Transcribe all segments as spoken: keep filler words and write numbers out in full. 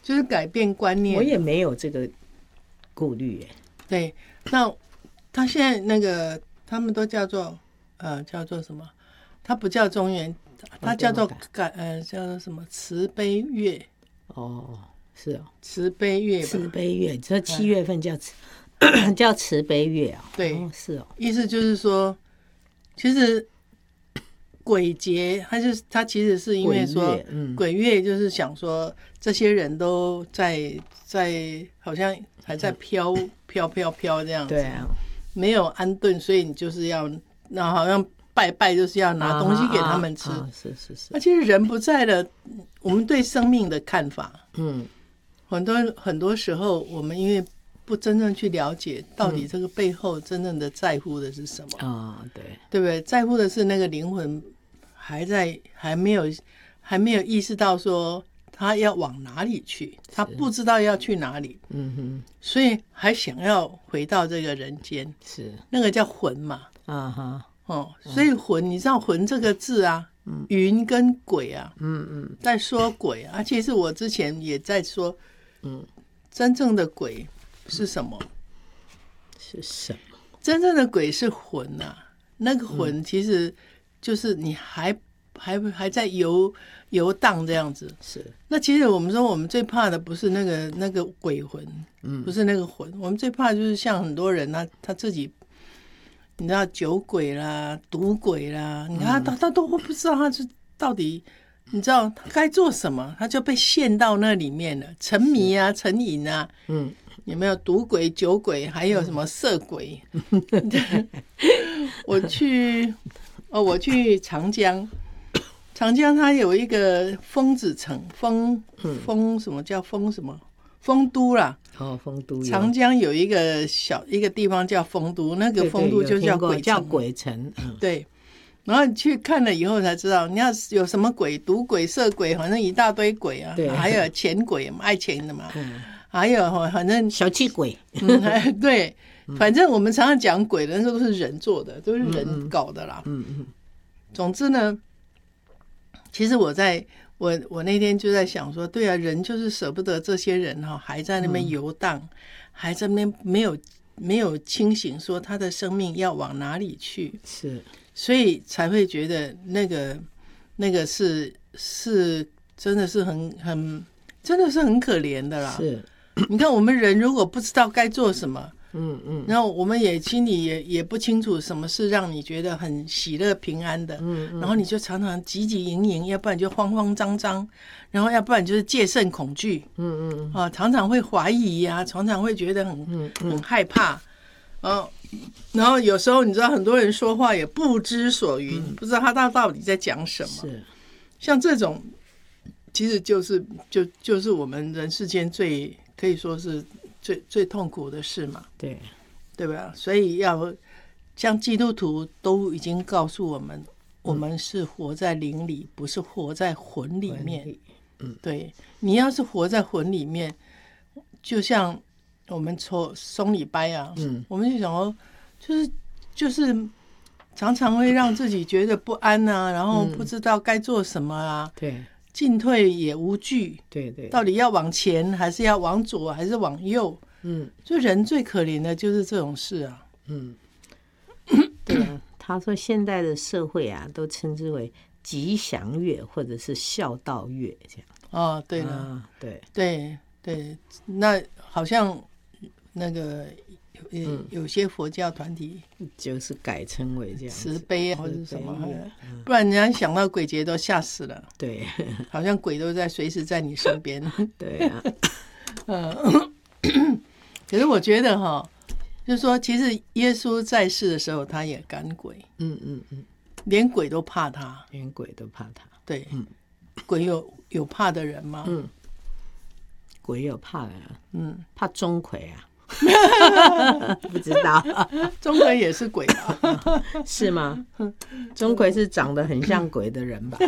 就是改变观念。 我也没有这个顾虑耶。 对，那他现在那个他们都叫做呃叫做什么？他不叫中元，他叫做感呃叫做什么慈悲月。 哦，是哦， 慈悲月吧， 慈悲月，这七月份叫慈、嗯、叫慈悲月啊、哦。 对、 哦，是哦， 意思就是说，其实鬼节，它就是它其实是因为说鬼月、嗯、鬼月就是想说这些人都在在好像还在飘、嗯、飘飘飘这样子， 对啊， 没有安顿，所以你就是要那好像拜拜就是要拿东西给他们吃，啊啊啊、 是是是。 那其实人不在了，我们对生命的看法， 嗯， 很多很多时候我们因为不真正去了解到底这个背后真正的在乎的是什么啊、嗯哦？对， 对不对？在乎的是那个灵魂还在还没有还没有意识到说他要往哪里去，他不知道要去哪里， 嗯哼， 所以还想要回到这个人间， 是那个叫魂嘛， 啊哈， 哦，所以魂，你知道魂这个字啊，嗯，云跟鬼啊， 嗯嗯， 在说鬼啊，其实我之前也在说， 嗯， 真正的鬼是什么？ 是什么？ 真正的鬼是魂啊，那个魂其实就是你还还还在游游荡这样子。 是。 那其实我们说我们最怕的不是那个那个鬼魂，嗯，不是那个魂，我们最怕就是像很多人他他自己，你知道酒鬼啦、赌鬼啦，你看他、嗯、他都不知道他是到底。你知道他该做什么，他就被陷到那里面了，沉迷啊，成瘾啊，嗯，有没有赌鬼、酒鬼，还有什么色鬼？嗯、我去，哦，我去长江，长江它有一个丰子城，丰丰什么叫丰什么？丰都啦， 哦，丰都。 长江有一个小一个地方叫丰都，那个丰都就叫鬼城， 叫鬼城，嗯、 对。然后你去看了以后才知道，你要有什么鬼，赌鬼、色鬼，反正一大堆鬼啊，还有钱鬼，爱钱的嘛，嗯、还有反正小气鬼， 嗯，对，反正我们常常讲鬼的，那都是人做的，都是人搞的啦。 嗯嗯。 总之呢，其实我在我我那天就在想说，对啊，人就是舍不得这些人哈，还在那边游荡，嗯、还在那边没有没有清醒，说他的生命要往哪里去。 是。 所以才会觉得那个那个是是真的是很很真的是很可怜的啦。 是， 你看我们人如果不知道该做什么， 嗯嗯， 然后我们也心里也也不清楚什么是让你觉得很喜乐平安的， 嗯嗯， 然后你就常常汲汲营营，要不然就慌慌张张，然后要不然就是戒慎恐惧， 嗯嗯啊，常常会怀疑啊，常常会觉得很、嗯嗯、很害怕，哦。然后有时候你知道很多人说话也不知所云，嗯、不知道他到到底在讲什么。 是， 像这种其实就是就就是我们人世间最可以说是最最痛苦的事嘛。 对， 对吧？所以要像基督徒都已经告诉我们，嗯、我们是活在灵里，不是活在魂里面。嗯，对，你要是活在魂里面，就像。我们抽松礼拜啊，嗯，我们就想说，就是就是常常会让自己觉得不安啊，然后不知道该做什么啊， 对、嗯， 进退也无据， 对对， 到底要往前还是要往左还是往右？嗯，就人最可怜的就是这种事啊， 嗯，对啊，他说现代的社会啊，都称之为吉祥月或者是孝道月这样。 哦，对了， 啊、对对对，那好像。那个有有些佛教团体就是改称为这样慈悲啊，或者什么，嗯、不然人家想到鬼节都吓死了。 对， 好像鬼都在随时在你身边。 对啊， 嗯。可是我觉得哈，就是说，其实耶稣在世的时候，他也赶鬼。 嗯嗯嗯， 连鬼都怕他， 连鬼都怕他。对， 嗯，鬼有有怕的人吗？ 嗯，鬼有怕的人， 嗯， 怕钟馗啊。不知道， 钟馗也是鬼吧？ 是吗？钟馗是长得很像鬼的人吧？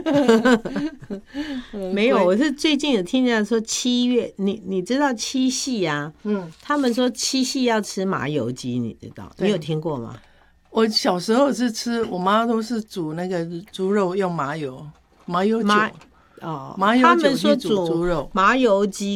没有，我是最近有听人家说七月，你你知道七夕啊？嗯，他们说七夕要吃麻油鸡，你知道？你有听过吗？ 我小时候是吃，我妈都是煮那个猪肉用麻油，麻油酒。 哦， 麻油酒去煮猪肉， 麻油鸡